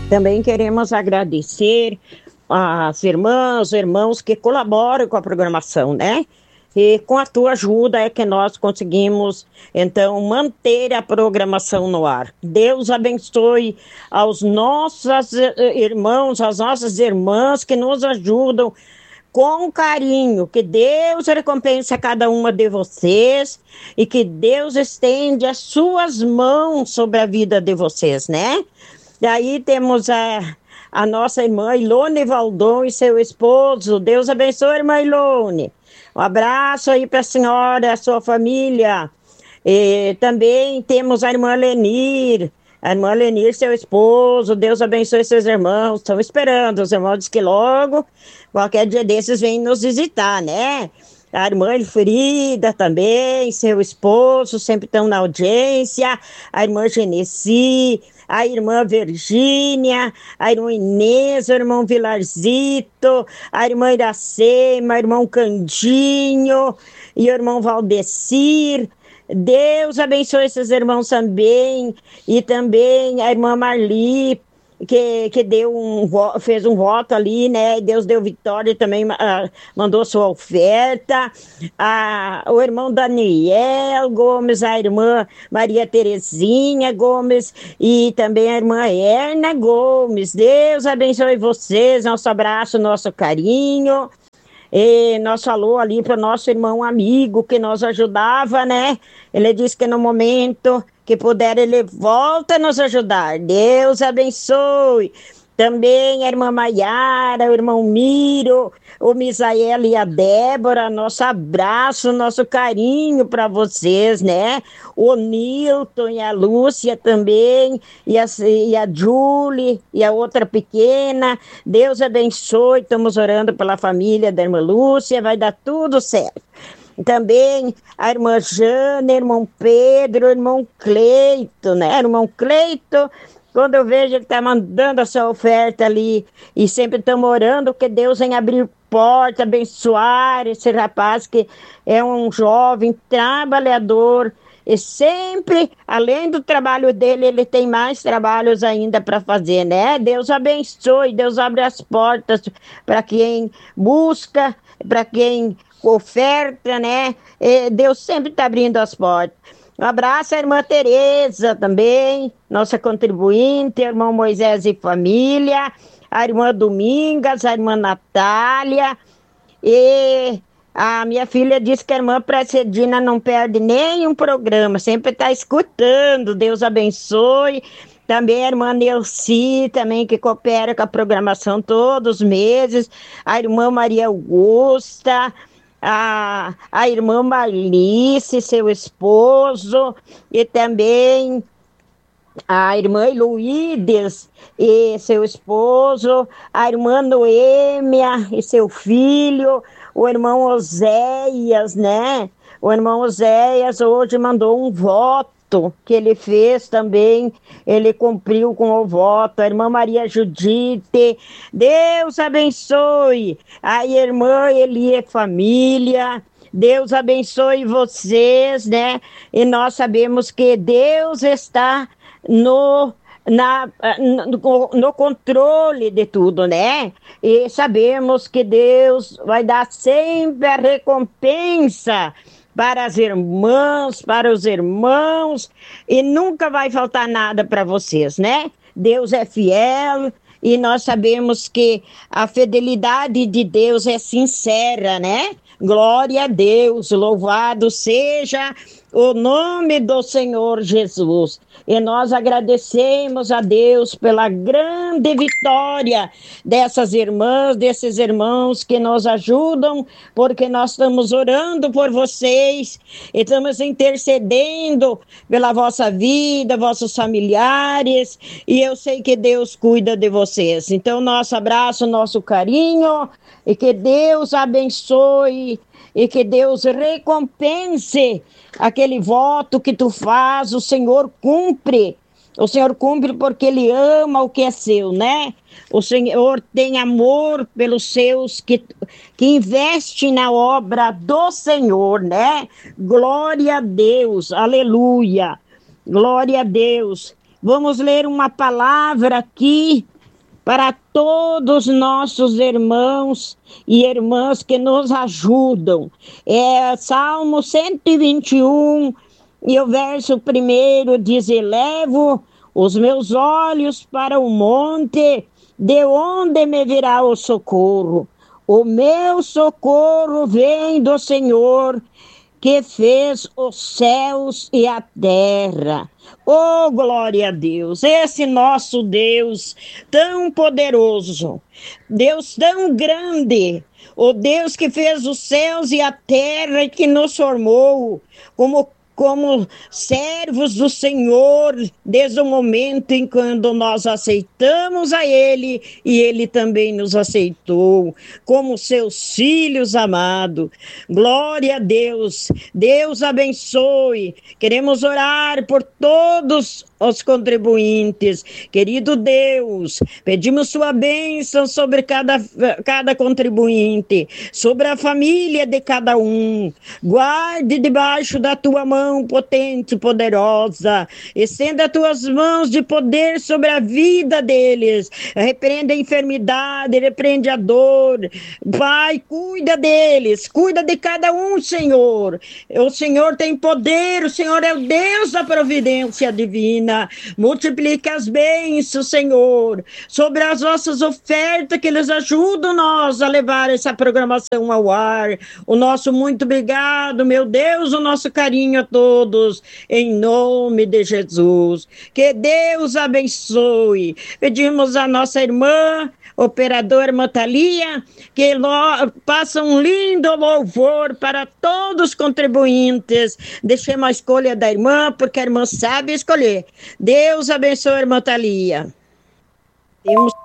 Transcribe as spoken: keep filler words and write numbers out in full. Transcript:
Também queremos agradecer às irmãs, irmãos que colaboram com a programação, né? E com a tua ajuda é que nós conseguimos, então, manter a programação no ar. Deus abençoe aos nossos irmãos, às nossas irmãs que nos ajudam com carinho. Que Deus recompense a cada uma de vocês e que Deus estende as suas mãos sobre a vida de vocês, né? Daí temos a, a nossa irmã Ilone Valdon e seu esposo. Deus abençoe, irmã Ilone. Um abraço aí para a senhora, a sua família. E também temos a irmã Lenir, a irmã Lenir, seu esposo. Deus abençoe seus irmãos. Estão esperando. Os irmãos dizem que logo, qualquer dia desses, vêm nos visitar, né? A irmã Elfrida também, seu esposo, sempre estão na audiência. A irmã Genesi, a irmã Virgínia, a irmã Inês, o irmão Vilarzito, a irmã Iracema, o irmão Candinho e o irmão Valdecir. Deus abençoe esses irmãos também. E também a irmã Marli, que, que deu um, fez um voto ali, né? Deus deu vitória e também uh, mandou sua oferta. Ah, o irmão Daniel Gomes, a irmã Maria Terezinha Gomes e também a irmã Erna Gomes. Deus abençoe vocês, nosso abraço, nosso carinho. E nós falou ali para o nosso irmão amigo que nos ajudava, né? Ele disse que no momento que puder, ele volta a nos ajudar. Deus abençoe. Também a irmã Maiara, o irmão Miro, o Misael e a Débora, nosso abraço, nosso carinho para vocês, né? O Nilton e a Lúcia também, e a, e a Julie, e a outra pequena. Deus abençoe, estamos orando pela família da irmã Lúcia, vai dar tudo certo. Também a irmã Jana, irmão Pedro, irmão Cleito, né? Irmão Cleito, quando eu vejo ele está mandando a sua oferta ali, e sempre estamos orando que Deus venha abrir porta, abençoar esse rapaz que é um jovem trabalhador, e sempre, além do trabalho dele, ele tem mais trabalhos ainda para fazer, né? Deus abençoe, Deus abre as portas para quem busca, para quem oferta, né? E Deus sempre está abrindo as portas. Um abraço à irmã Tereza também, nossa contribuinte, irmão Moisés e família, a irmã Domingas, a irmã Natália, e a minha filha disse que a irmã Precedina não perde nenhum programa, sempre está escutando. Deus abençoe. Também a irmã Neuci, também que coopera com a programação todos os meses, a irmã Maria Augusta, A, a irmã Marlice, seu esposo, e também a irmã Luídes e seu esposo, a irmã Noêmia e seu filho, o irmão Oséias, né? O irmão Oséias hoje mandou um voto que ele fez também, ele cumpriu com o voto. A irmã Maria Judite, Deus abençoe. A irmã Elie Família, Deus abençoe vocês, né? E nós sabemos que Deus está no Na, no, no controle de tudo, né? E sabemos que Deus vai dar sempre a recompensa para as irmãs, para os irmãos, e nunca vai faltar nada para vocês, né? Deus é fiel e nós sabemos que a fidelidade de Deus é sincera, né? Glória a Deus, louvado seja o nome do Senhor Jesus. E nós agradecemos a Deus pela grande vitória dessas irmãs, desses irmãos que nos ajudam, porque nós estamos orando por vocês, e estamos intercedendo pela vossa vida, vossos familiares, e eu sei que Deus cuida de vocês. Então, nosso abraço, nosso carinho, e que Deus abençoe, e que Deus recompense aquele voto que tu faz. O Senhor cumpre, o Senhor cumpre porque Ele ama o que é seu, né? O Senhor tem amor pelos seus que, que investem na obra do Senhor, né? Glória a Deus, aleluia, glória a Deus. Vamos ler uma palavra aqui para todos nossos irmãos e irmãs que nos ajudam. É Salmo cento e vinte e um, e o verso primeiro diz: elevo os meus olhos para o monte, de onde me virá o socorro? O meu socorro vem do Senhor, que fez os céus e a terra. Oh, glória a Deus! Esse nosso Deus tão poderoso, Deus tão grande, o Deus que fez os céus e a terra e que nos formou como como servos do Senhor, desde o momento em quando nós aceitamos a Ele, e Ele também nos aceitou, como seus filhos amados. Glória a Deus, Deus abençoe. Queremos orar por todos os contribuintes. Querido Deus, pedimos sua bênção sobre cada, cada contribuinte, sobre a família de cada um. Guarde debaixo da tua mão potente e poderosa. Estenda as tuas mãos de poder sobre a vida deles. Repreende a enfermidade, repreende a dor. Pai, cuida deles, cuida de cada um, Senhor. O Senhor tem poder, o Senhor é o Deus da providência divina. Multiplica as bênçãos, Senhor, sobre as nossas ofertas que eles ajudam nós a levar essa programação ao ar. O nosso muito obrigado, meu Deus, o nosso carinho a todos, em nome de Jesus. Que Deus abençoe. Pedimos a nossa irmã, operadora Motalia, que passa um lindo louvor para todos os contribuintes. Deixemos a escolha da irmã, porque a irmã sabe escolher. Deus abençoe a irmã Thalia. Temos